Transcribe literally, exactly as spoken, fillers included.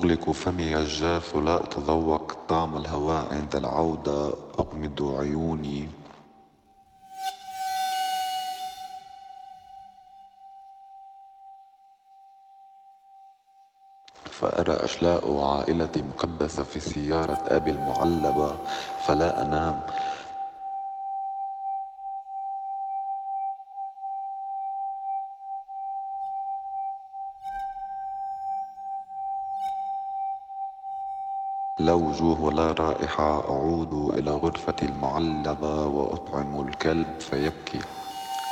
أغلق فمي الجاف لا أتذوق طعم الهواء عند العودة. أغمض عيوني فأرى أشلاء عائلتي مكدسة في سيارة أبي المعلبة، فلا أنام. لا وجوه ولا رائحة. أعود إلى غرفتي المعلبة وأطعم الكلب فيبكي.